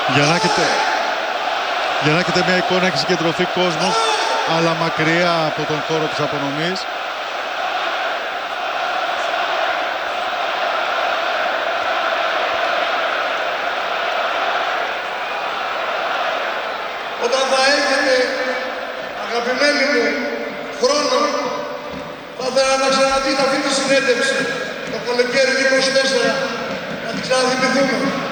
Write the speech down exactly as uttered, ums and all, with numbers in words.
Για να έχετε, για να έχετε μια εικόνα, έχει συγκεντρωθεί κόσμος, αλλά μακριά από τον χώρο της απονομής. Όταν θα έχετε, αγαπημένοι μου, χρόνο, θα ήθελα να ξαναδείτε αυτή τη συνέντευξη το καλοκαίρι είκοσι τέσσερα, να την ξαναδημηθούμε.